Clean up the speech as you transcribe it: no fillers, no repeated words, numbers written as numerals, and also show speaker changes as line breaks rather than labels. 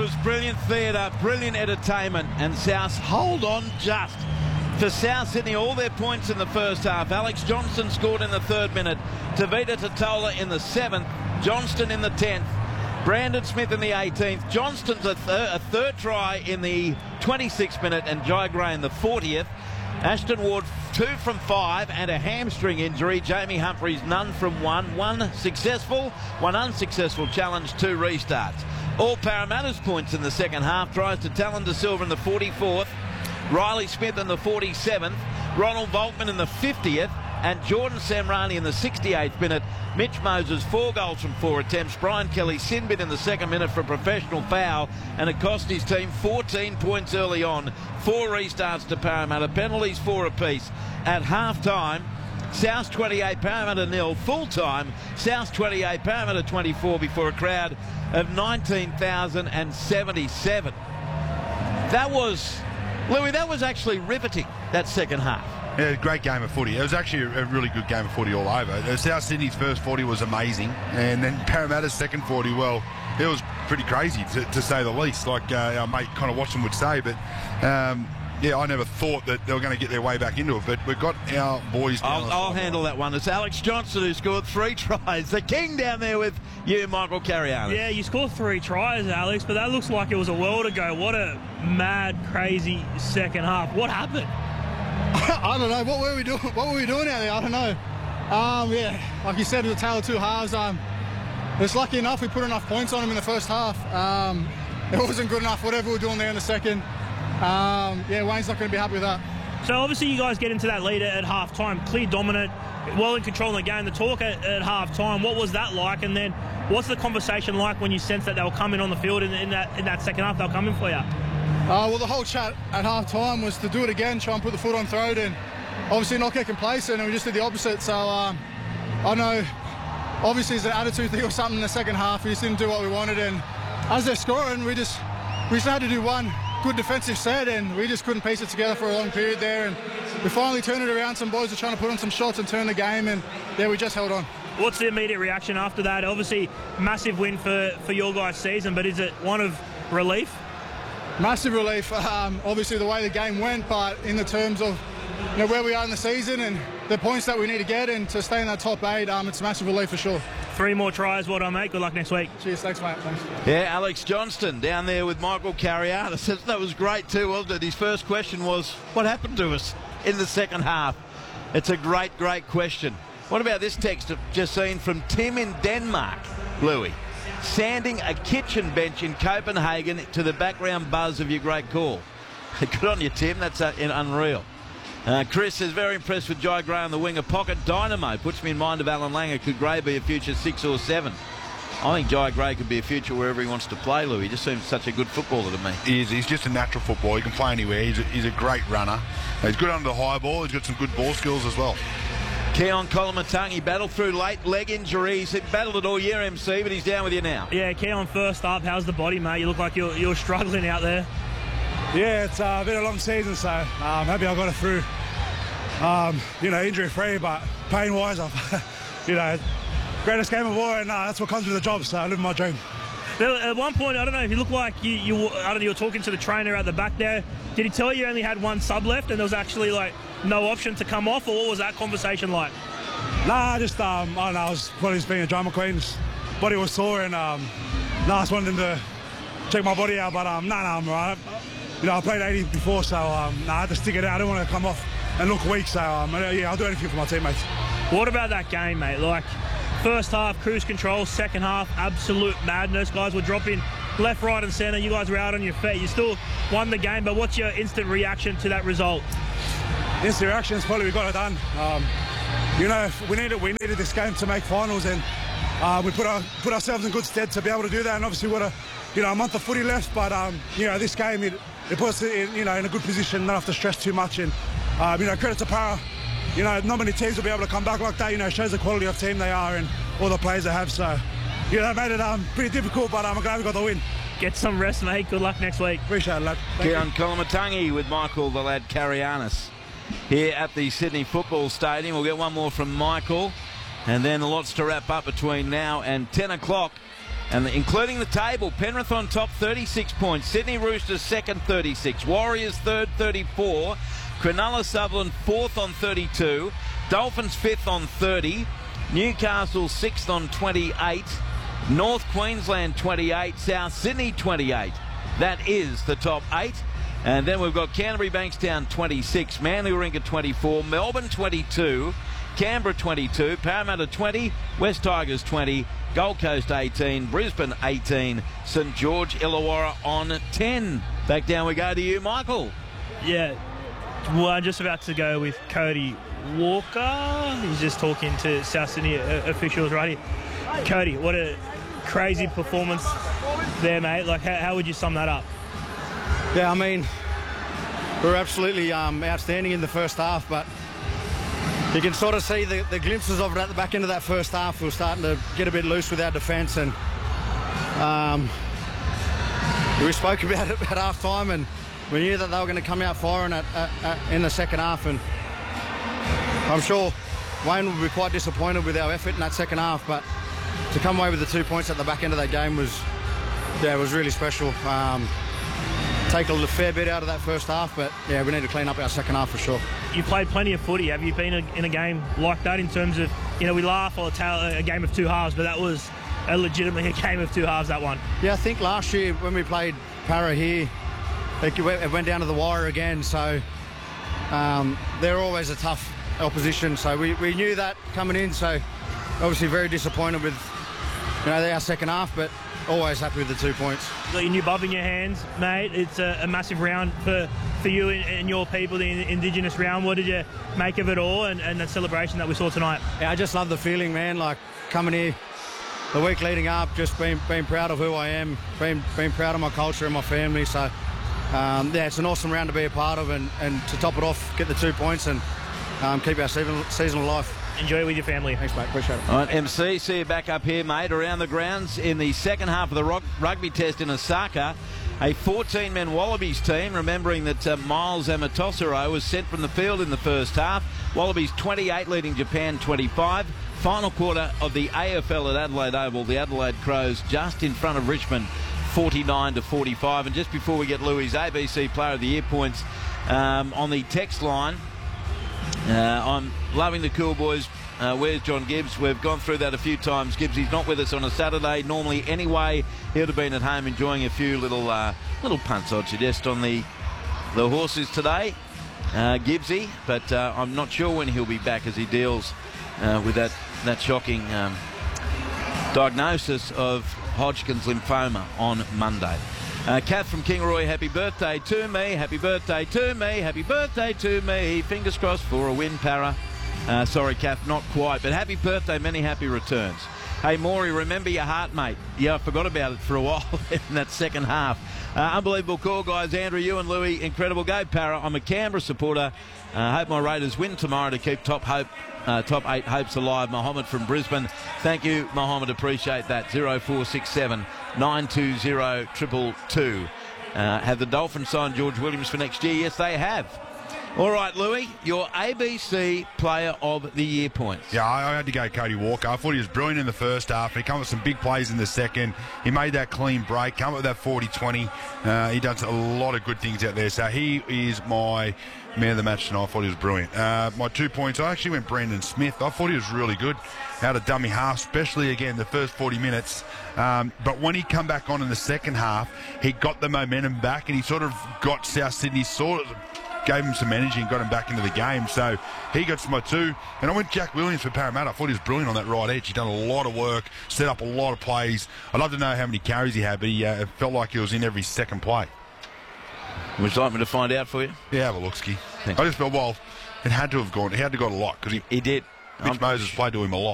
was brilliant theatre, brilliant entertainment, and South hold on just. For South Sydney, all their points in the first half. Alex Johnston scored in the 3rd minute. Tavita Totola in the 7th. Johnston in the 10th. Brandon Smith in the 18th. Johnston's a third try in the 26th minute, and Jai Gray in the 40th. Ashton Ward 2 from 5 and a hamstring injury. Jamie Humphries none from 1. 1 successful, 1 unsuccessful challenge, 2 restarts. All Parramatta's points in the second half. Tries to Talon De Silva in the 44th. Riley Smith in the 47th. Ronald Volkman in the 50th. And Jordan Samrani in the 68th minute. Mitch Moses 4 goals from 4 attempts. Brian Kelly sin bit in the 2nd minute for a professional foul, and it cost his team 14 points early on. 4 restarts to Parramatta, penalties 4 apiece. At half-time, South 28, Parramatta 0. Full-time, South 28, Parramatta 24 before a crowd of 19,077. That was, Louis, that was actually riveting, that second half.
Yeah, great game of footy. It was actually a really good game of footy all over. South Sydney's first 40 was amazing, and then Parramatta's second 40, well, it was pretty crazy to say the least, like our mate kind of Watson would say. But yeah, I never thought that they were going to get their way back into it, but we've got our boys down.
I'll handle that one. It's Alex Johnston who scored 3 tries. The king down there with you, Michael Carianis.
Yeah, you scored 3 tries, Alex, but that looks like it was a world ago. What a mad, crazy second half. What happened?
I don't know. What were we doing? What were we doing out there? I don't know. Yeah, like you said, it was a tale of 2 halves. It's lucky enough we put enough points on them in the first half. It wasn't good enough. Whatever we were doing there in the second. Yeah, Wayne's not going to be happy with that.
So obviously you guys get into that lead at half time, clear dominant, well in control of the game. The talk at half time, what was that like? And then what's the conversation like when you sense that they'll come in on the field in that second half? They'll come in for you.
Well, the whole chat at half-time was to do it again, try and put the foot on throat, and obviously not get complacent, and we just did the opposite. So I know, obviously it's an attitude thing or something in the second half. We just didn't do what we wanted, and as they're scoring, we just had to do one good defensive set, and we just couldn't piece it together for a long period there, and we finally turned it around. Some boys were trying to put on some shots and turn the game, and yeah, we just held on.
What's the immediate reaction after that? Obviously, massive win for your guys' season, but is it one of relief?
Massive relief, obviously the way the game went, but in the terms of where we are in the season and the points that we need to get and to stay in that top 8, it's a massive relief for sure. 3
more tries, well done mate, good luck next week.
Cheers, thanks mate. Thanks.
Yeah, Alex Johnston down there with Michael Carianis. That was great too, wasn't it? His first question was, what happened to us in the second half? It's a great question. What about this text I've just seen from Tim in Denmark, Louis? Sanding a kitchen bench in Copenhagen to the background buzz of your great call. Good on you, Tim. That's unreal. Chris is very impressed with Jai Gray on the wing. A pocket dynamo puts me in mind of Alan Langer. Could Gray be a future 6 or 7? I think Jai Gray could be a future wherever he wants to play, Louis. He just seems such a good footballer to me.
He is. He's just a natural footballer. He can play anywhere. He's a great runner. He's good under the high ball. He's got some good ball skills as well.
Keon Kolomatangi battled through late leg injuries. He battled it all year, MC, but he's down with you now.
Yeah, Keon, first up. How's the body, mate? You look like you're struggling out there.
Yeah, it's been a long season, so maybe I got it through, injury-free, but pain-wise, greatest game of war, and that's what comes with the job, so I live my dream.
At one point, I don't know if you look like you were talking to the trainer at the back there. Did he tell you only had 1 sub left and there was actually no option to come off, or what was that conversation like?
Nah, just I don't know, I was probably just being a drama queen. Body was sore, and I just wanted him to check my body out, but I'm alright. I played 80 before, so I had to stick it out. I didn't want to come off and look weak, so yeah, I'll do anything for my teammates.
What about that game, mate? First half, cruise control. Second half, absolute madness. Guys were dropping left, right and centre. You guys were out on your feet. You still won the game, but what's your instant reaction to that result?
Instant reaction is probably we got it done. We needed this game to make finals, and we put ourselves in good stead to be able to do that. And obviously we've got a month of footy left, but this game it puts us in a good position, not have to stress too much. And credit to Para. Not many teams will be able to come back like that. It shows the quality of team they are and all the players they have. So, that made it pretty difficult, but I'm glad we got the win.
Get some rest, mate. Good luck next week.
Appreciate it, lad.
Keon Kolomatangi with Michael the lad Carianis here at the Sydney Football Stadium. We'll get one more from Michael, and then lots to wrap up between now and 10 o'clock And including the table, Penrith on top, 36 points. Sydney Roosters second, 36. Warriors third, 34. Cronulla Sutherland fourth on 32. Dolphins fifth on 30. Newcastle sixth on 28. North Queensland 28. South Sydney 28. That is the top 8. And then we've got Canterbury Bankstown 26. Manly Warringah 24. Melbourne 22. Canberra 22. Parramatta 20. West Tigers 20. Gold Coast 18. Brisbane 18. St George Illawarra on 10. Back down we go to you, Michael.
Yeah. Well, I'm just about to go with Cody Walker. He's just talking to South Sydney officials right here. Cody, what a crazy performance there, mate. Like, how would you sum that up?
Yeah, I mean, we were absolutely outstanding in the first half, but you can sort of see the glimpses of it at the back end of that first half. We were starting to get a bit loose with our defence, and we spoke about it at half time, and we knew that they were going to come out firing in the second half, and I'm sure Wayne would be quite disappointed with our effort in that second half, but to come away with the 2 points at the back end of that game was really special. Take a fair bit out of that first half, but yeah, we need to clean up our second half for sure.
You played plenty of footy. Have you been in a game like that in terms of, you know, we laugh or tell a game of two halves, but that was legitimately a game of two halves, that one?
Yeah, I think last year when we played Para here, it went down to the wire again, so they're always a tough opposition, so we knew that coming in, so obviously very disappointed with, you know, our second half, but always happy with the 2 points.
Got your new bub in your hands, mate. It's a massive round for you and your people, the Indigenous round. What did you make of it all and the celebration that we saw tonight?
Yeah, I just love the feeling, man, like coming here the week leading up, just being proud of who I am, being proud of my culture and my family, so yeah, it's an awesome round to be a part of, and to top it off, get the 2 points and keep our season alive.
Enjoy it with your family.
Thanks, mate. Appreciate it.
All right, MC, see you back up here, mate. Around the grounds in the second half of the rugby test in Osaka, a 14-man Wallabies team, remembering that Miles Amatosaro was sent from the field in the first half. Wallabies 28, leading Japan 25. Final quarter of the AFL at Adelaide Oval. The Adelaide Crows just in front of Richmond, 49-45. And just before we get Louis' ABC Player of the Year points on the text line, I'm loving the Cool Boys. Where's John Gibbs? We've gone through that a few times. Gibbs, he's not with us on a Saturday. Normally, anyway, he would have been at home enjoying a few little punts, I'd suggest, on the horses today, Gibbsy. But I'm not sure when he'll be back as he deals with that shocking diagnosis of Hodgkin's lymphoma on Monday. Kath from Kingaroy, happy birthday to me, happy birthday to me, happy birthday to me. Fingers crossed for a win, Para. Sorry, Kath, not quite, but happy birthday, many happy returns. Hey, Maury, remember your heart, mate. Yeah, I forgot about it for a while in that second half. Unbelievable call, guys. Andrew, you and Louis, incredible go, Para. I'm a Canberra supporter. Hope my Raiders win tomorrow to keep top 8 hopes alive. Mohammed from Brisbane. Thank you, Mohammed. Appreciate that. 0467 920 222. Have the Dolphins signed George Williams for next year? Yes, they have. All right, Louis, your ABC Player of the Year points.
Yeah, I had to go Cody Walker. I thought he was brilliant in the first half. He came up with some big plays in the second. He made that clean break, come up with that 40-20. He does a lot of good things out there. So he is my man of the match tonight. I thought he was brilliant. My 2 points, I actually went Brandon Smith. I thought he was really good out of dummy half, especially, again, the first 40 minutes. But when he come back on in the second half, he got the momentum back, and he sort of got South Sydney gave him some energy and got him back into the game. So he got my 2. And I went Jack Williams for Parramatta. I thought he was brilliant on that right edge. He done a lot of work, set up a lot of plays. I'd love to know how many carries he had, but he felt like he was in every second play.
Would you like me to find out for you?
Yeah, have a look, Ski.
Thanks.
I just felt, well, it had to have gone. He had to have got a lot because
he did.
Mitch Moses played to him a lot.